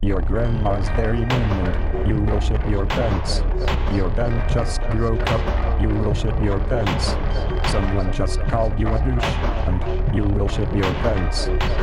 Your grandma's very mean and you will shit your pants. Your band just broke up, you will shit your pants. Someone just called you a douche and you will shit your pants.